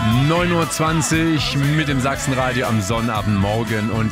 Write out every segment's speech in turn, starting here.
9:20 Uhr mit dem Sachsenradio am Sonnabendmorgen und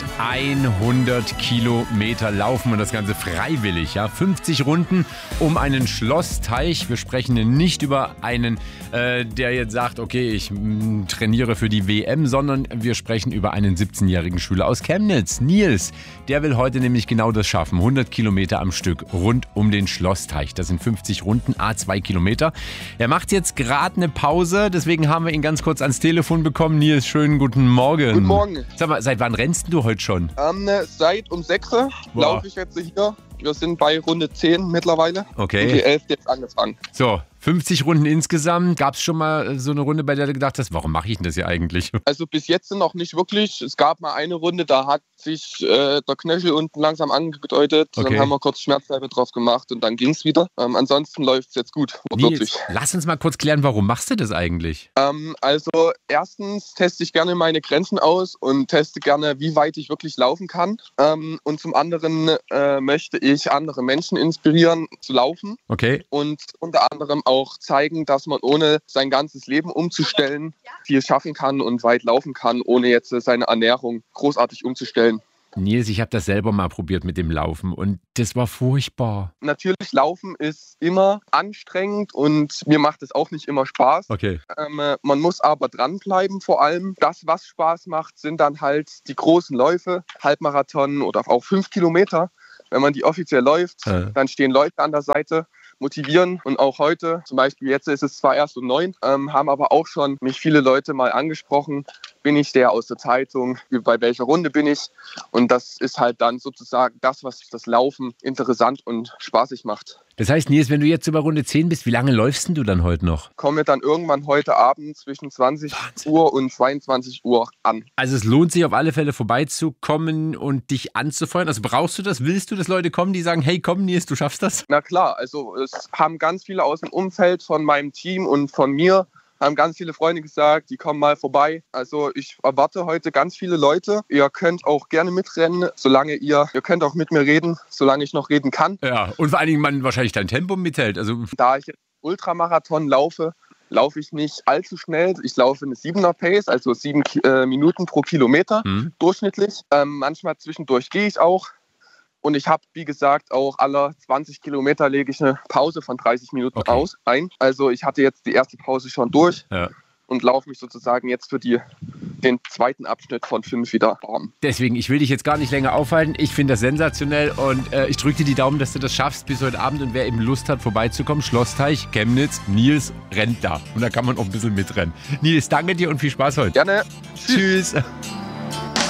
100 Kilometer laufen und das Ganze freiwillig. Ja? 50 Runden um einen Schlossteich. Wir sprechen nicht über einen, der jetzt sagt, okay, ich trainiere für die WM, sondern wir sprechen über einen 17-jährigen Schüler aus Chemnitz, Nils. Der will heute nämlich genau das schaffen. 100 Kilometer am Stück rund um den Schlossteich. Das sind 50 Runden, 2 Kilometer. Er macht jetzt gerade eine Pause, deswegen haben wir ihn ganz kurz ans Telefon bekommen. Nils, schönen guten Morgen. Guten Morgen. Sag mal, seit wann rennst du heute schon? Seit um 6 Uhr laufe ich jetzt hier. Wir sind bei Runde 10 mittlerweile. Okay. Und die 11 jetzt angefangen. So, 50 Runden insgesamt. Gab es schon mal so eine Runde, bei der du gedacht hast, warum mache ich denn das hier eigentlich? Also bis jetzt noch nicht wirklich. Es gab mal eine Runde, da hat sich der Knöchel unten langsam angedeutet. Okay. Dann haben wir kurz Schmerzsalbe drauf gemacht und dann ging es wieder. Ansonsten läuft es jetzt gut. Nils, lass uns mal kurz klären, warum machst du das eigentlich? Also erstens teste ich gerne meine Grenzen aus und teste gerne, wie weit ich wirklich laufen kann. Und zum anderen möchte ich andere Menschen inspirieren zu laufen. Okay. Und unter anderem auch zeigen, dass man ohne sein ganzes Leben umzustellen viel schaffen kann und weit laufen kann, ohne jetzt seine Ernährung großartig umzustellen. Nils, ich habe das selber mal probiert mit dem Laufen und das war furchtbar. Natürlich, Laufen ist immer anstrengend und mir macht es auch nicht immer Spaß. Okay. Man muss aber dranbleiben vor allem. Das, was Spaß macht, sind dann halt die großen Läufe, Halbmarathon oder auch 5 Kilometer. Wenn man die offiziell läuft, dann stehen Leute an der Seite, motivieren. Und auch heute, zum Beispiel jetzt ist es zwar erst um 9, haben aber auch schon mich viele Leute mal angesprochen, bin ich der aus der Zeitung, bei welcher Runde bin ich? Und das ist halt dann sozusagen das, was das Laufen interessant und spaßig macht. Das heißt, Nils, wenn du jetzt über Runde 10 bist, wie lange läufst denn du dann heute noch? Komme dann irgendwann heute Abend zwischen 20 Uhr und 22 Uhr an. Also es lohnt sich auf alle Fälle vorbeizukommen und dich anzufeuern. Also brauchst du das? Willst du, dass Leute kommen, die sagen, hey komm Nils, du schaffst das? Na klar, also es haben ganz viele aus dem Umfeld von meinem Team und von mir, haben ganz viele Freunde gesagt, die kommen mal vorbei. Also ich erwarte heute ganz viele Leute. Ihr könnt auch gerne mitrennen, ihr könnt auch mit mir reden, solange ich noch reden kann. Ja, und vor allen Dingen man wahrscheinlich dein Tempo mithält. Also da ich jetzt Ultramarathon laufe ich nicht allzu schnell. Ich laufe eine 7er Pace, also 7 Minuten pro Kilometer durchschnittlich. Manchmal zwischendurch gehe ich auch. Und ich habe, wie gesagt, auch alle 20 Kilometer lege ich eine Pause von 30 Minuten ein. Also ich hatte jetzt die erste Pause schon durch und laufe mich sozusagen jetzt für den zweiten Abschnitt von 5 wieder warm. Deswegen, ich will dich jetzt gar nicht länger aufhalten. Ich finde das sensationell und ich drücke dir die Daumen, dass du das schaffst bis heute Abend. Und wer eben Lust hat, vorbeizukommen, Schlossteich, Chemnitz, Nils rennt da. Und da kann man auch ein bisschen mitrennen. Nils, danke dir und viel Spaß heute. Gerne. Tschüss.